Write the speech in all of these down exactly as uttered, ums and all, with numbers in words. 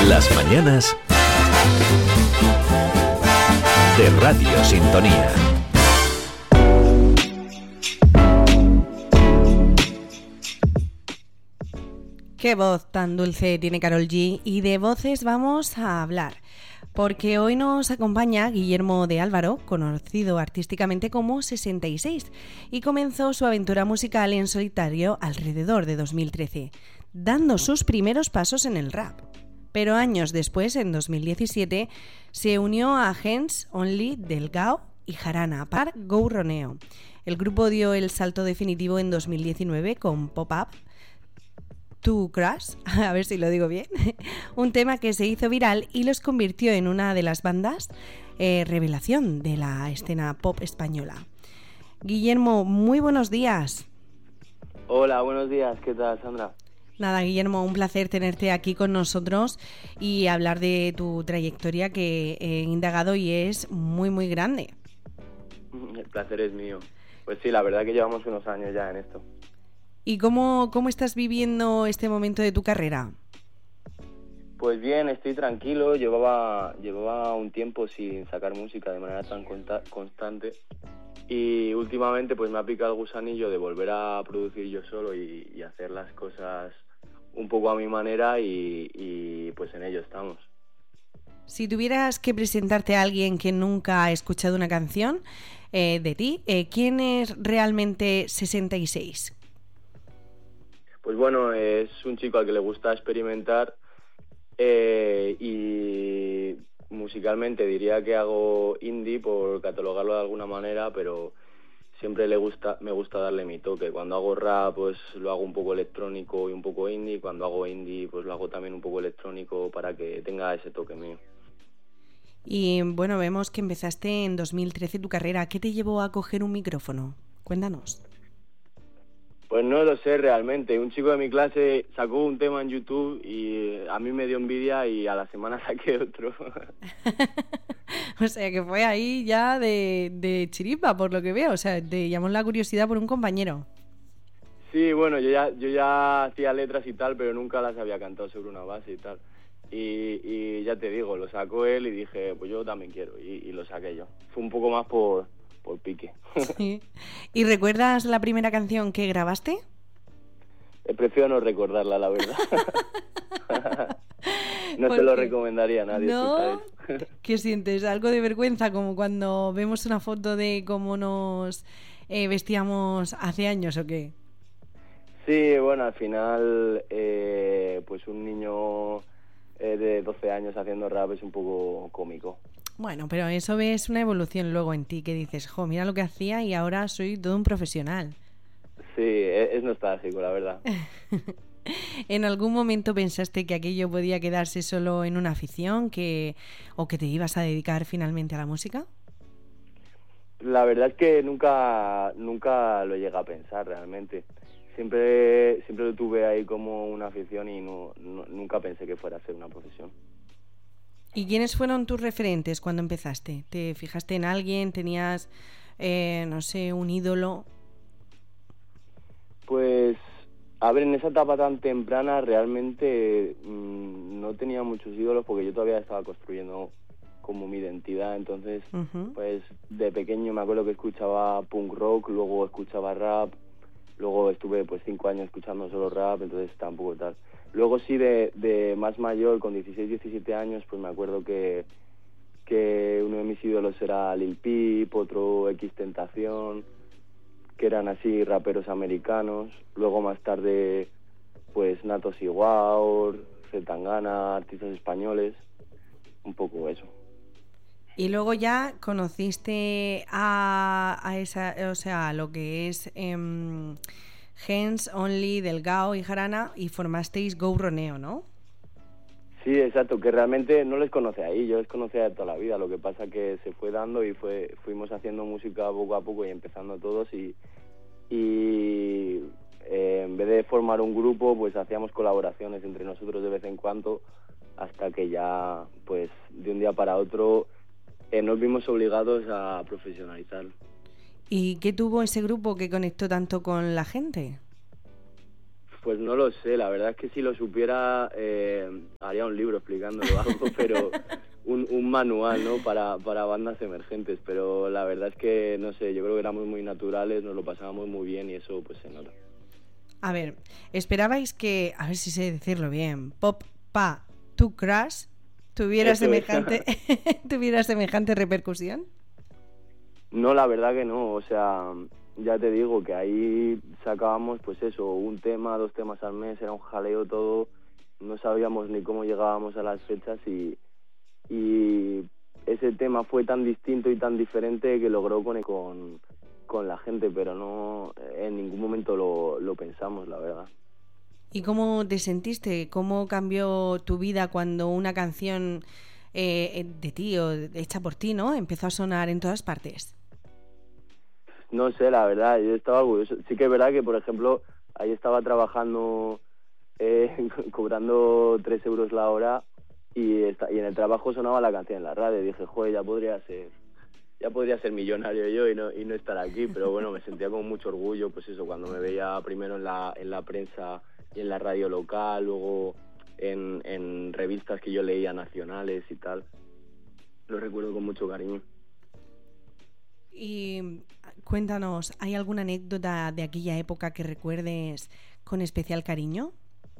Las mañanas de Radio Sintonía. Qué voz tan dulce tiene Karol G, y de voces vamos a hablar, porque hoy nos acompaña Guillermo de Álvaro, conocido artísticamente como sesenta y seis, y comenzó su aventura musical en solitario alrededor de dos mil trece, dando sus primeros pasos en el rap. Pero años después, en dos mil diecisiete, se unió a Hands Only del Gao y Jarana para Go Roneo. El grupo dio el salto definitivo en dos mil diecinueve con Pop Up To Crash, a ver si lo digo bien, un tema que se hizo viral y los convirtió en una de las bandas eh, revelación de la escena pop española. Guillermo, muy buenos días. Hola, buenos días, ¿qué tal, Sandra? Nada, Guillermo, un placer tenerte aquí con nosotros y hablar de tu trayectoria, que he indagado y es muy, muy grande. El placer es mío. Pues sí, la verdad que llevamos unos años ya en esto. ¿Y cómo, cómo estás viviendo este momento de tu carrera? Pues bien, estoy tranquilo. Llevaba, llevaba un tiempo sin sacar música de manera tan consta- constante y últimamente pues me ha picado el gusanillo de volver a producir yo solo y, y hacer las cosas un poco a mi manera y, y pues en ello estamos. Si tuvieras que presentarte a alguien que nunca ha escuchado una canción eh, de ti, eh, ¿quién es realmente sesenta y seis? Pues bueno, es un chico al que le gusta experimentar eh, y musicalmente diría que hago indie por catalogarlo de alguna manera, pero siempre le gusta, me gusta darle mi toque. Cuando hago rap pues lo hago un poco electrónico y un poco indie, cuando hago indie pues lo hago también un poco electrónico para que tenga ese toque mío. Y bueno, vemos que empezaste en dos mil trece tu carrera. ¿Qué te llevó a coger un micrófono? Cuéntanos. Pues no lo sé realmente. Un chico de mi clase sacó un tema en YouTube y a mí me dio envidia y a la semana saqué otro. O sea, que fue ahí ya de, de chiripa, por lo que veo. O sea, te llamó la curiosidad por un compañero. Sí, bueno, yo ya, yo ya hacía letras y tal, pero nunca las había cantado sobre una base y tal. Y, y ya te digo, lo sacó él y dije, pues yo también quiero. Y, y lo saqué yo. Fue un poco más por... por pique. Sí. ¿Y recuerdas la primera canción que grabaste? Eh, prefiero no recordarla, la verdad. No se lo recomendaría a nadie. ¿No? ¿Qué sientes? ¿Algo de vergüenza? Como cuando vemos una foto de cómo nos eh, vestíamos hace años, ¿o qué? Sí, bueno, al final, eh, pues un niño eh, de doce años haciendo rap es un poco cómico. Bueno, pero eso ves una evolución luego en ti, que dices, jo, mira lo que hacía y ahora soy todo un profesional. Sí, es, es nostálgico, la verdad. ¿En algún momento pensaste que aquello podía quedarse solo en una afición, que o que te ibas a dedicar finalmente a la música? La verdad es que nunca, nunca lo llegué a pensar realmente. Siempre, siempre lo tuve ahí como una afición y no, no, nunca pensé que fuera a ser una profesión. ¿Y quiénes fueron tus referentes cuando empezaste? ¿Te fijaste en alguien? ¿Tenías, eh, no sé, un ídolo? Pues, a ver, en esa etapa tan temprana realmente mmm, no tenía muchos ídolos porque yo todavía estaba construyendo como mi identidad. Entonces, uh-huh. pues de pequeño me acuerdo que escuchaba punk rock, luego escuchaba rap, luego estuve pues cinco años escuchando solo rap, entonces tampoco tal. Luego sí, de, de más mayor, con dieciséis, diecisiete años, pues me acuerdo que, que uno de mis ídolos era Lil Peep, otro XXentacion, que eran así raperos americanos. Luego más tarde, pues Natos y Wow, Zetangana, artistas españoles, un poco eso. Y luego ya conociste a, a esa, o sea, lo que es... Eh, Hands Only del Gao y Jarana y formasteis Go Roneo, ¿no? Sí, exacto, que realmente no les conocí ahí, yo les conocía de toda la vida, lo que pasa que se fue dando y fue fuimos haciendo música poco a poco y empezando todos y, y eh, en vez de formar un grupo pues hacíamos colaboraciones entre nosotros de vez en cuando hasta que ya pues de un día para otro eh, nos vimos obligados a profesionalizarlo. ¿Y qué tuvo ese grupo que conectó tanto con la gente? Pues no lo sé, la verdad es que si lo supiera eh, haría un libro explicándolo algo, pero un, un manual, ¿no? Para, para bandas emergentes, pero la verdad es que, no sé, yo creo que éramos muy naturales, nos lo pasábamos muy bien y eso pues se nota. A ver, ¿esperabais que, a ver si sé decirlo bien, Pop Pa Tu Crash tuviera Eso semejante tuviera semejante repercusión? No, la verdad que no, o sea, ya te digo que ahí sacábamos pues eso, un tema, dos temas al mes, era un jaleo todo, no sabíamos ni cómo llegábamos a las fechas y, y ese tema fue tan distinto y tan diferente que logró con, con, con la gente, pero no, en ningún momento lo, lo pensamos, la verdad. ¿Y cómo te sentiste? ¿Cómo cambió tu vida cuando una canción eh, de ti o hecha por ti, ¿no?, empezó a sonar en todas partes? No sé, la verdad, yo estaba orgulloso. Sí que es verdad que, por ejemplo, ahí estaba trabajando, eh, cobrando tres euros la hora y, esta, y en el trabajo sonaba la canción en la radio. Y dije, joder, ya podría ser, ya podría ser millonario yo y no, y no estar aquí. Pero bueno, me sentía con mucho orgullo, pues eso, cuando me veía primero en la, en la prensa y en la radio local, luego en, en revistas que yo leía nacionales y tal. Lo recuerdo con mucho cariño. Y cuéntanos, ¿hay alguna anécdota de aquella época que recuerdes con especial cariño?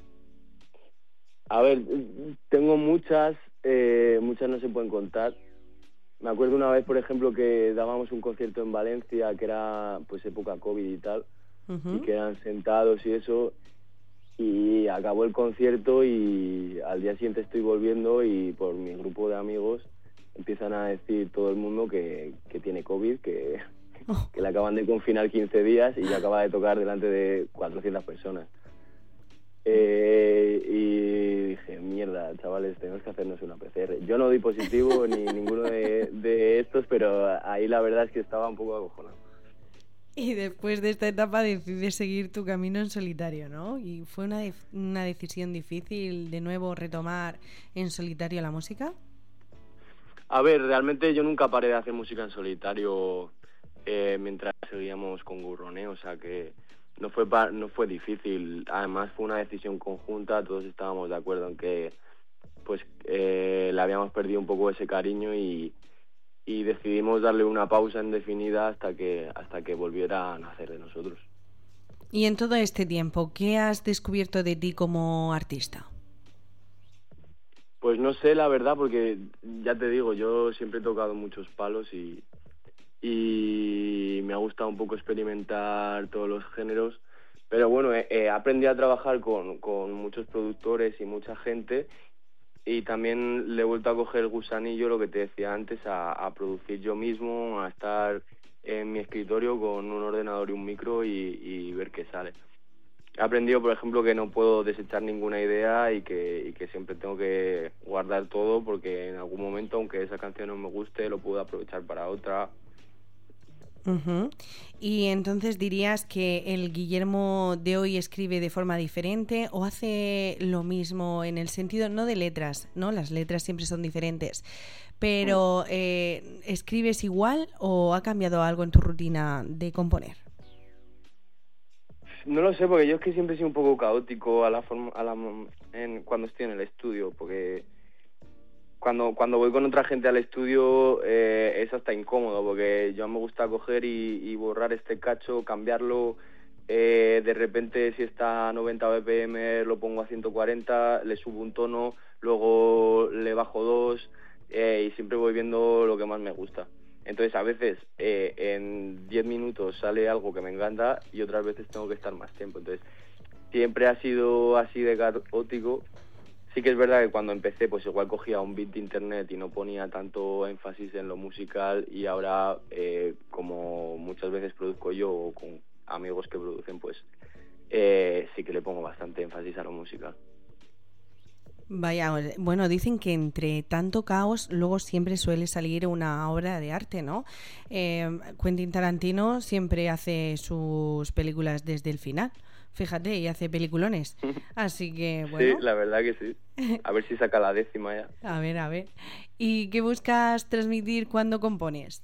A ver, tengo muchas, eh, muchas no se pueden contar. Me acuerdo una vez, por ejemplo, que dábamos un concierto en Valencia, que era pues época COVID y tal, uh-huh. y que eran sentados y eso, y acabó el concierto y al día siguiente estoy volviendo y por mi grupo de amigos empiezan a decir todo el mundo que, que tiene COVID, que, oh. que le acaban de confinar quince días y ya acaba de tocar delante de cuatrocientas personas. Eh, y dije, mierda, chavales, tenemos que hacernos una P C R. Yo no doy positivo ni ninguno de, de estos, pero ahí la verdad es que estaba un poco acojonado. Y después de esta etapa decides seguir tu camino en solitario, ¿no? ¿Y fue una, de- una decisión difícil de nuevo retomar en solitario la música? A ver, realmente yo nunca paré de hacer música en solitario eh, mientras seguíamos con Gurroné, o sea que no fue pa- no fue difícil. Además fue una decisión conjunta, todos estábamos de acuerdo en que pues eh, le habíamos perdido un poco ese cariño y, y decidimos darle una pausa indefinida hasta que hasta que volviera a nacer de nosotros. Y en todo este tiempo, ¿qué has descubierto de ti como artista? Pues no sé, la verdad, porque ya te digo, yo siempre he tocado muchos palos y, y me ha gustado un poco experimentar todos los géneros, pero bueno, he, he aprendido a trabajar con, con muchos productores y mucha gente y también le he vuelto a coger el gusanillo, lo que te decía antes, a, a producir yo mismo, a estar en mi escritorio con un ordenador y un micro y, y ver qué sale. He aprendido, por ejemplo, que no puedo desechar ninguna idea y que, y que siempre tengo que guardar todo porque en algún momento, aunque esa canción no me guste, lo puedo aprovechar para otra. Uh-huh. Y entonces dirías que el Guillermo de hoy escribe de forma diferente o hace lo mismo en el sentido, no de letras, ¿no? Las letras siempre son diferentes, pero eh, ¿escribes igual o ha cambiado algo en tu rutina de componer? No lo sé, porque yo es que siempre he sido un poco caótico a la forma, a la, en, cuando estoy en el estudio, porque cuando cuando voy con otra gente al estudio eh, es hasta incómodo, porque yo me gusta coger y, y borrar este cacho, cambiarlo, eh, de repente si está a noventa B P M lo pongo a ciento cuarenta, le subo un tono, luego le bajo dos eh, y siempre voy viendo lo que más me gusta. Entonces, a veces eh, en diez minutos sale algo que me encanta y otras veces tengo que estar más tiempo. Entonces, siempre ha sido así de caótico. Sí que es verdad que cuando empecé, pues igual cogía un beat de internet y no ponía tanto énfasis en lo musical y ahora, eh, como muchas veces produzco yo o con amigos que producen, pues eh, sí que le pongo bastante énfasis a lo musical. Vaya, bueno, dicen que entre tanto caos luego siempre suele salir una obra de arte, ¿no? Eh, Quentin Tarantino siempre hace sus películas desde el final, fíjate, y hace peliculones, así que bueno. Sí, la verdad que sí, a ver si saca la décima ya. A ver, a ver. ¿Y qué buscas transmitir cuando compones?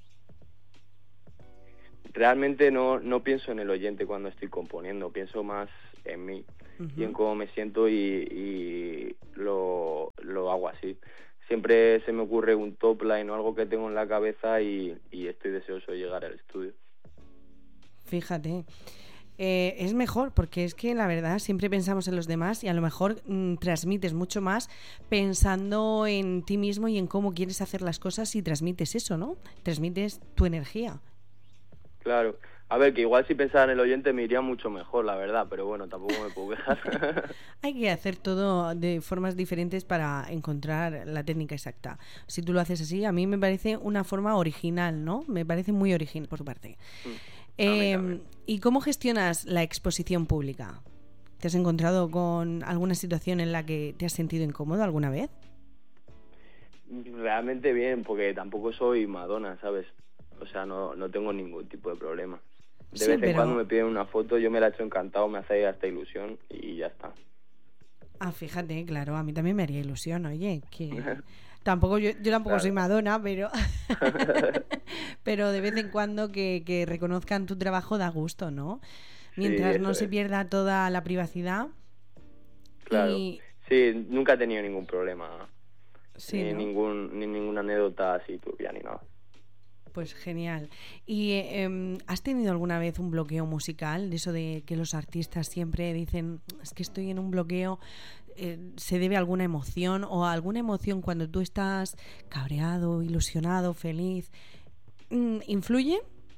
Realmente no, no pienso en el oyente cuando estoy componiendo, pienso más en mí. uh-huh. y en cómo me siento y, y lo, lo hago así. Siempre se me ocurre un top line o algo que tengo en la cabeza y, y estoy deseoso de llegar al estudio. Fíjate, eh, es mejor porque es que la verdad siempre pensamos en los demás y a lo mejor mm, transmites mucho más pensando en ti mismo y en cómo quieres hacer las cosas y transmites eso, ¿no? Transmites tu energía. Claro. A ver, que igual si pensara en el oyente me iría mucho mejor, la verdad, pero bueno, tampoco me puedo quejar. Hay que hacer todo de formas diferentes para encontrar la técnica exacta. Si tú lo haces así, a mí me parece una forma original, ¿no? Me parece muy original por tu parte. Mm. Eh, ¿Y cómo gestionas la exposición pública? ¿Te has encontrado con alguna situación en la que te has sentido incómodo alguna vez? Realmente bien, porque tampoco soy Madonna, ¿sabes? O sea, no, no tengo ningún tipo de problema. De sí, vez en pero... cuando me piden una foto, yo me la echo encantado, me hace hasta ilusión y ya está. Ah, fíjate, claro, a mí también me haría ilusión, oye, que tampoco yo, yo tampoco claro. soy Madonna, pero pero de vez en cuando que, que reconozcan tu trabajo da gusto, ¿no? Mientras sí, no es. se pierda toda la privacidad. Claro, y... sí, nunca he tenido ningún problema, sí, ni, ¿no? ningún, ni ninguna anécdota así turbia ni nada. Pues genial. ¿Y eh, has tenido alguna vez un bloqueo musical? De eso de que los artistas siempre dicen, es que estoy en un bloqueo, eh, ¿se debe a alguna emoción o a alguna emoción cuando tú estás cabreado, ilusionado, feliz? ¿Influye?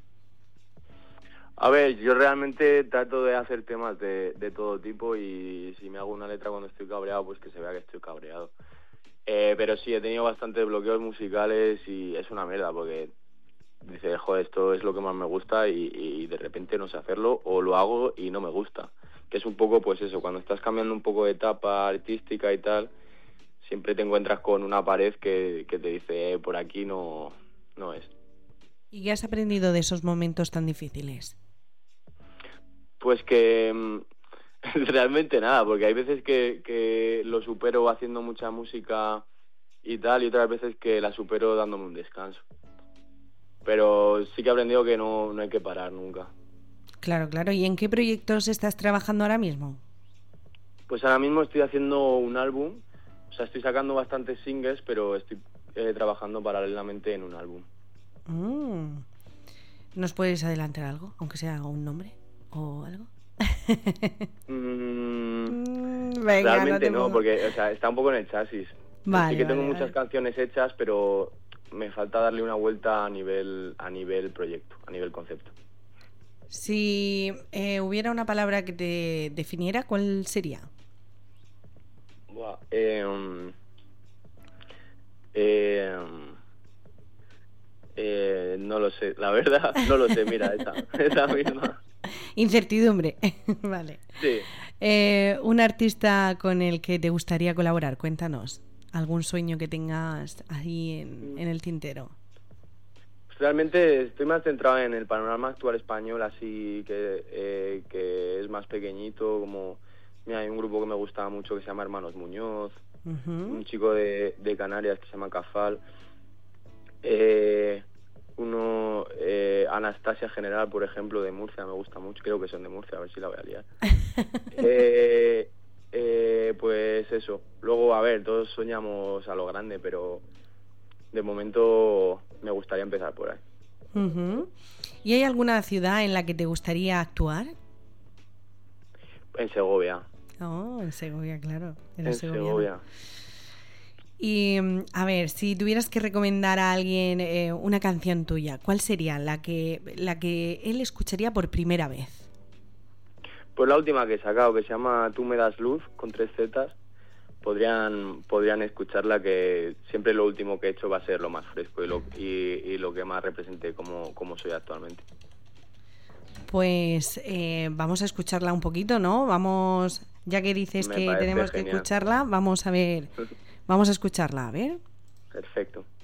A ver, yo realmente trato de hacer temas de, de todo tipo y si me hago una letra cuando estoy cabreado, pues que se vea que estoy cabreado. Eh, pero sí, he tenido bastantes bloqueos musicales y es una mierda porque... dice, joder, esto es lo que más me gusta y, y de repente no sé hacerlo o lo hago y no me gusta. Que es un poco, pues eso, cuando estás cambiando un poco de etapa artística y tal, siempre te encuentras con una pared que, que te dice, eh, por aquí no, no es. ¿Y qué has aprendido de esos momentos tan difíciles? Pues que realmente nada, porque hay veces que, que lo supero haciendo mucha música y tal, y otras veces que la supero dándome un descanso. Pero sí que he aprendido que no, no hay que parar nunca. Claro, claro. ¿Y en qué proyectos estás trabajando ahora mismo? Pues ahora mismo estoy haciendo un álbum. O sea, estoy sacando bastantes singles, pero estoy eh, trabajando paralelamente en un álbum. Mm. ¿Nos puedes adelantar algo? Aunque sea un nombre o algo. mm, Venga, realmente no, no, porque o sea, está un poco en el chasis. Vale, sí que tengo vale, muchas vale. canciones hechas, pero... me falta darle una vuelta a nivel a nivel proyecto, a nivel concepto. Si eh, hubiera una palabra que te definiera, ¿cuál sería? Buah, eh, eh, eh, no lo sé, la verdad, no lo sé, mira, esa, esa misma. Incertidumbre, vale. Sí. Eh, un artista con el que te gustaría colaborar, cuéntanos. ¿Algún sueño que tengas ahí en, en el tintero? Realmente estoy más centrado en el panorama actual español, así que, eh, que es más pequeñito, como... Mira, hay un grupo que me gusta mucho que se llama Hermanos Muñoz, uh-huh. un chico de, de Canarias que se llama Cafal, eh, uno, eh, Anastasia General, por ejemplo, de Murcia, me gusta mucho, creo que son de Murcia, a ver si la voy a liar. eh... Eh, pues eso. Luego, a ver, todos soñamos a lo grande, pero de momento me gustaría empezar por ahí. Uh-huh. ¿Y hay alguna ciudad en la que te gustaría actuar? En Segovia. Oh, en Segovia, claro. En Segovia. Y, a ver, si tuvieras que recomendar a alguien eh, una canción tuya, ¿cuál sería la que, la que él escucharía por primera vez? Pues la última que he sacado, que se llama Tú me das luz, con tres zetas, podrían podrían escucharla, que siempre lo último que he hecho va a ser lo más fresco y lo, y, y lo que más represente como, como soy actualmente. Pues eh, vamos a escucharla un poquito, ¿no? Vamos, ya que dices me que tenemos genial. que escucharla, vamos a ver, vamos a escucharla, a ver. Perfecto.